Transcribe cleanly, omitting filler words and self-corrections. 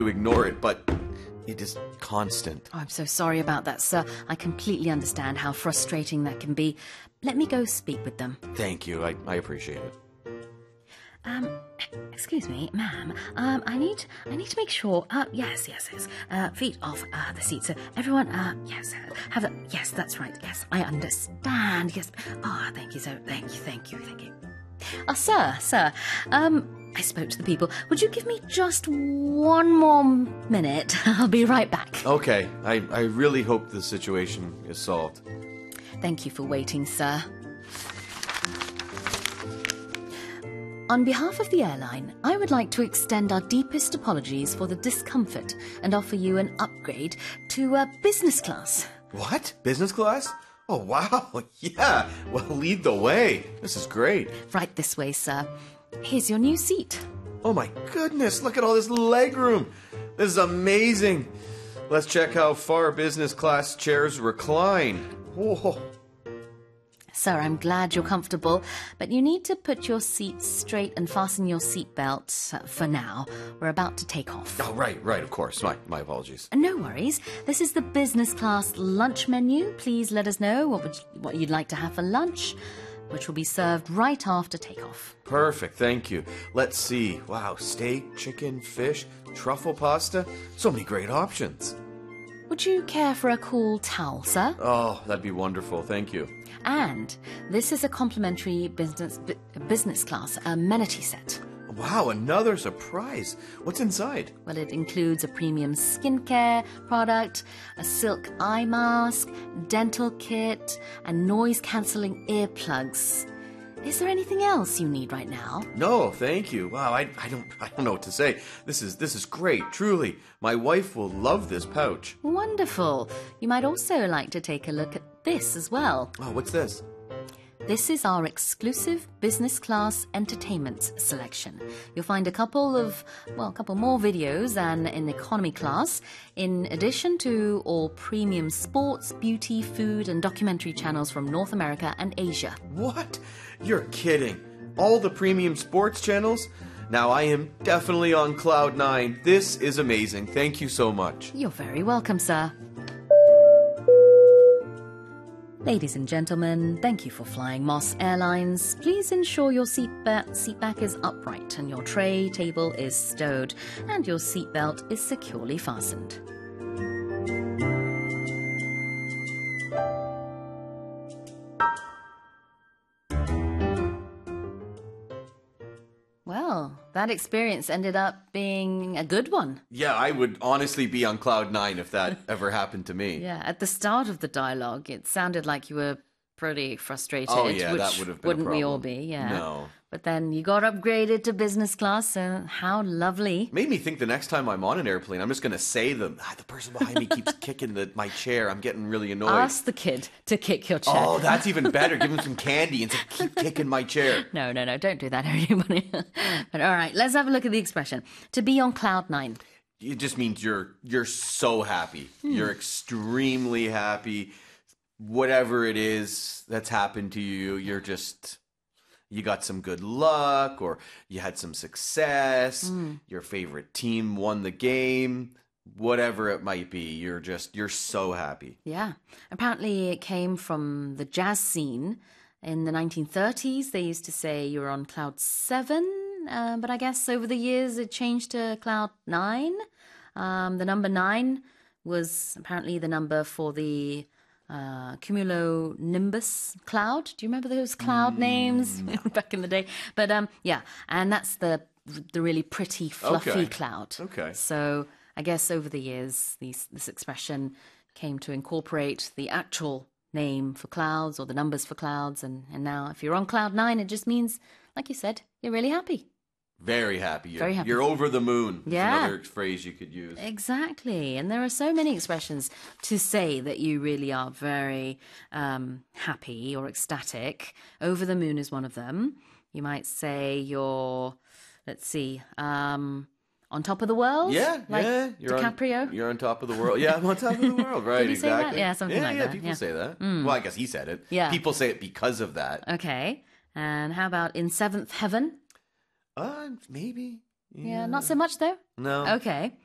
to ignore it, but it is constant. Oh, I'm so sorry about that, sir. I completely understand how frustrating that can be. Let me go speak with them. Thank you. I appreciate it. Excuse me, ma'am. I need to make sure. Yes. Feet off the seat. So everyone, yes, yes, that's right. Yes, I understand. Yes. Thank you. So, thank you. Sir. I spoke to the people. Would you give me just one more minute? I'll be right back. Okay. I really hope the situation is solved. Thank you for waiting, sir. On behalf of the airline, I would like to extend our deepest apologies for the discomfort and offer you an upgrade to business class. What? Business class? Oh, wow. Yeah. Well, lead the way. This is great. Right this way, sir. Here's your new seat. Oh, my goodness. Look at all this leg room. This is amazing. Let's check how far business class chairs recline. Whoa. Sir, I'm glad you're comfortable, but you need to put your seat straight and fasten your seatbelt for now. We're about to take off. Oh, right, of course. My apologies. No worries. This is the business class lunch menu. Please let us know what you'd like to have for lunch, which will be served right after takeoff. Perfect, thank you. Let's see. Wow, steak, chicken, fish, truffle pasta. So many great options. Would you care for a cool towel, sir? Oh, that'd be wonderful. Thank you. And this is a complimentary business class amenity set. Wow, another surprise. What's inside? Well, it includes a premium skincare product, a silk eye mask, dental kit, and noise-cancelling earplugs. Is there anything else you need right now? No, thank you. Wow, I don't know what to say. This is great, truly. My wife will love this pouch. Wonderful. You might also like to take a look at this as well. Oh, what's this? This is our exclusive business class entertainment selection. You'll find a couple more videos than in economy class, in addition to all premium sports, beauty, food, and documentary channels from North America and Asia. What? You're kidding. All the premium sports channels? Now I am definitely on cloud 9. This is amazing. Thank you so much. You're very welcome, sir. Ladies and gentlemen, thank you for flying Moss Airlines. Please ensure your seat back is upright and your tray table is stowed and your seatbelt is securely fastened. Well, that experience ended up being a good one. Yeah, I would honestly be on cloud 9 if that ever happened to me. Yeah, at the start of the dialogue, it sounded like you were pretty frustrated. Oh, yeah, which that would have been wouldn't a we all problem. be? Yeah. No. But then you got upgraded to business class, so how lovely. Made me think the next time I'm on an airplane, I'm just going to say them. The person behind me keeps kicking my chair. I'm getting really annoyed. Ask the kid to kick your chair. Oh, that's even better. Give him some candy and say, keep kicking my chair. No, don't do that, everybody. But all right, let's have a look at the expression. To be on cloud 9. It just means you're so happy. You're extremely happy. Whatever it is that's happened to you, you got some good luck, or you had some success, your favorite team won the game, whatever it might be, you're so happy. Yeah. Apparently it came from the jazz scene. In the 1930s, they used to say you were on cloud 7, but I guess over the years it changed to cloud 9. The number 9 was apparently the number for the cumulonimbus cloud. Do you remember those cloud names back in the day? But yeah, and that's the really pretty fluffy cloud. Okay. So I guess over the years, this expression came to incorporate the actual name for clouds or the numbers for clouds, and now if you're on cloud 9, it just means, like you said, you're really happy. Very happy. Very happy. You're over the moon. Yeah. Another phrase you could use. Exactly. And there are so many expressions to say that you really are very happy or ecstatic. Over the moon is one of them. You might say you're, let's see, on top of the world? Yeah, like You're DiCaprio? You're on top of the world. Yeah, I'm on top of the world. Right, Did he say that? exactly. Yeah, something like that. People Yeah. say that. Well, I guess he said it. Yeah. People say it because of that. Okay. And how about in seventh heaven? Maybe. Yeah, not so much though? No. Okay.